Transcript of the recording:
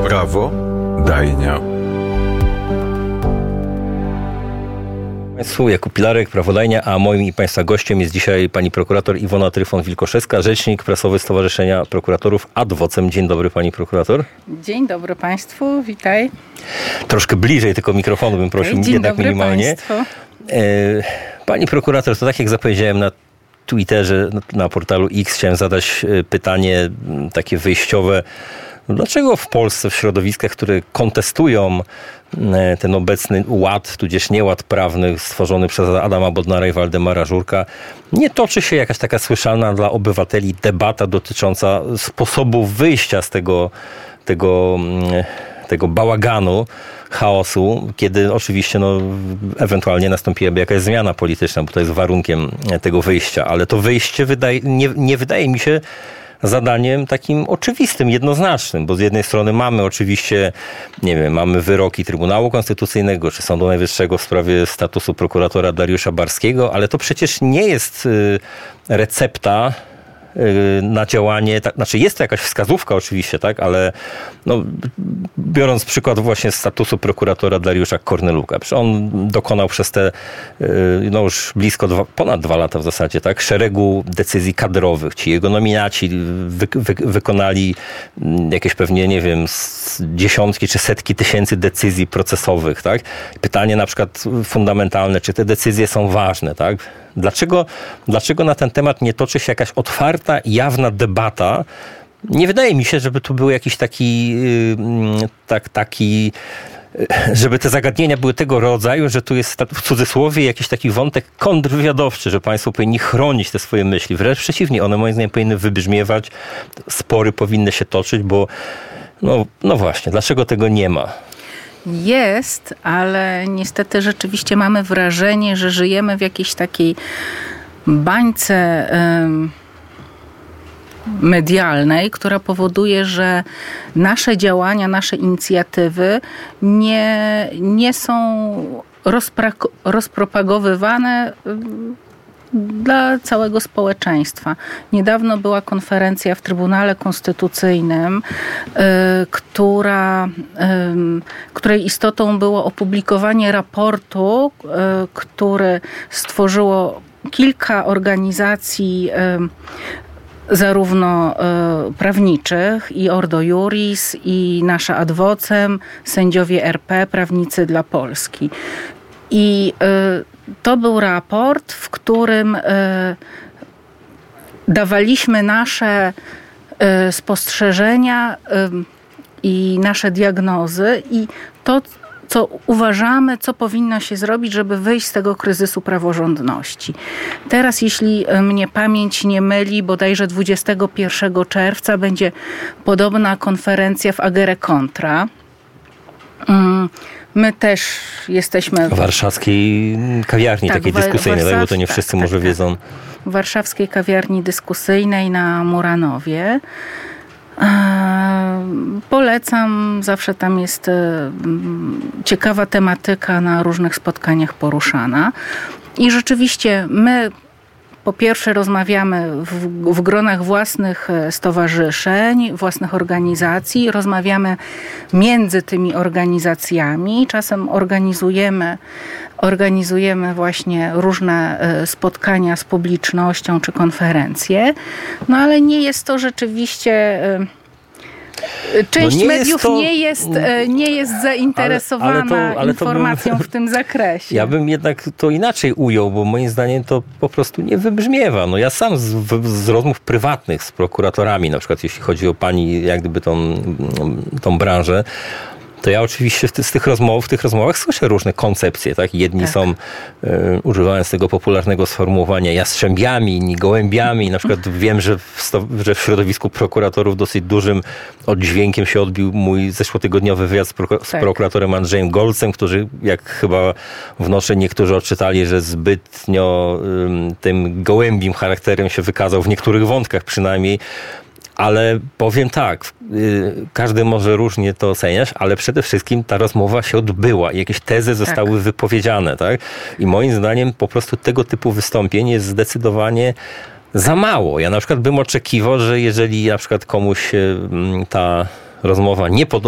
Prawo dajnia. Państwu, Jakub Pilarek, Prawodajnia, a moim i Państwa gościem jest dzisiaj pani prokurator Iwona Tryfon-Wilkoszewska, rzecznik prasowy Stowarzyszenia Prokuratorów Ad Vocem. Dzień dobry, pani prokurator. Dzień dobry Państwu, witaj. Troszkę bliżej tylko mikrofonu bym prosił, Dzień jednak dobry minimalnie. Państwu. Pani prokurator, to tak jak zapowiedziałem na Twitterze, na portalu X, chciałem zadać pytanie takie wyjściowe. Dlaczego w Polsce, w środowiskach, które kontestują ten obecny ład, tudzież nieład prawny stworzony przez Adama Bodnara i Waldemara Żurka, nie toczy się jakaś taka słyszalna dla obywateli debata dotycząca sposobu wyjścia z tego bałaganu, chaosu, kiedy oczywiście ewentualnie nastąpiłaby jakaś zmiana polityczna, bo to jest warunkiem tego wyjścia, ale to wyjście nie wydaje mi się zadaniem takim oczywistym, jednoznacznym, bo z jednej strony mamy oczywiście, mamy wyroki Trybunału Konstytucyjnego czy Sądu Najwyższego w sprawie statusu prokuratora Dariusza Barskiego, ale to przecież nie jest recepta na działanie, znaczy jest to jakaś wskazówka oczywiście, tak, ale biorąc przykład właśnie statusu prokuratora Dariusza Korneluka, przecież on dokonał przez te już blisko ponad 2 lata w zasadzie, tak, szeregu decyzji kadrowych. Ci jego nominaci wykonali jakieś pewnie, dziesiątki czy setki tysięcy decyzji procesowych, tak. Pytanie na przykład fundamentalne, czy te decyzje są ważne, tak. Dlaczego na ten temat nie toczy się jakaś otwarta, jawna debata? Nie wydaje mi się, żeby tu był jakiś taki, żeby te zagadnienia były tego rodzaju, że tu jest w cudzysłowie jakiś taki wątek kontrwywiadowczy, że państwo powinni chronić te swoje myśli. Wręcz przeciwnie, one moim zdaniem powinny wybrzmiewać, spory powinny się toczyć, bo no właśnie, dlaczego tego nie ma? Jest, ale niestety rzeczywiście mamy wrażenie, że żyjemy w jakiejś takiej bańce medialnej, która powoduje, że nasze działania, nasze inicjatywy nie są rozpropagowywane dla całego społeczeństwa. Niedawno była konferencja w Trybunale Konstytucyjnym, której istotą było opublikowanie raportu, który stworzyło kilka organizacji zarówno prawniczych, i Ordo Iuris, i Nasza Ad Vocem, Sędziowie RP, Prawnicy dla Polski. I to był raport, w którym dawaliśmy nasze spostrzeżenia i nasze diagnozy i to, co uważamy, co powinno się zrobić, żeby wyjść z tego kryzysu praworządności. Teraz, jeśli mnie pamięć nie myli, bodajże 21 czerwca będzie podobna konferencja w Agere Contra. My też jesteśmy w warszawskiej kawiarni takiej dyskusyjnej, bo to nie wszyscy może wiedzą. W warszawskiej kawiarni dyskusyjnej na Muranowie. Polecam, zawsze tam jest ciekawa tematyka na różnych spotkaniach poruszana. I rzeczywiście my po pierwsze rozmawiamy w gronach własnych stowarzyszeń, własnych organizacji, rozmawiamy między tymi organizacjami, czasem organizujemy właśnie różne spotkania z publicznością czy konferencje, ale nie jest to rzeczywiście... Część mediów nie jest zainteresowana informacją w tym zakresie. Ja bym jednak to inaczej ujął, bo moim zdaniem to po prostu nie wybrzmiewa. Ja sam z rozmów prywatnych z prokuratorami, na przykład jeśli chodzi o pani, jak gdyby tą branżę, to ja oczywiście w tych rozmowach słyszę różne koncepcje, tak? Jedni są, używając tego popularnego sformułowania, jastrzębiami, inni gołębiami. Na przykład wiem, że w środowisku prokuratorów dosyć dużym oddźwiękiem się odbił mój zeszłotygodniowy wywiad z prokuratorem Andrzejem Golcem, który, jak chyba wnoszę, niektórzy odczytali, że zbytnio tym gołębim charakterem się wykazał w niektórych wątkach przynajmniej. Ale powiem tak, każdy może różnie to oceniać, ale przede wszystkim ta rozmowa się odbyła i jakieś tezy zostały wypowiedziane, tak? I moim zdaniem po prostu tego typu wystąpień jest zdecydowanie za mało. Ja na przykład bym oczekiwał, że jeżeli na przykład komuś ta rozmowa nie podoba,